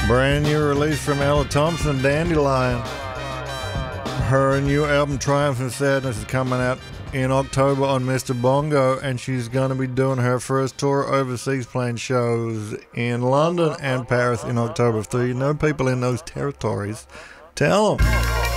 Brand new release from Ella Thompson, Dandelion. Her new album, Triumph and Sadness, is coming out in October on Mr. Bongo, and she's going to be doing her first tour overseas, playing shows in London and Paris in October. So you know people in those territories, tell them.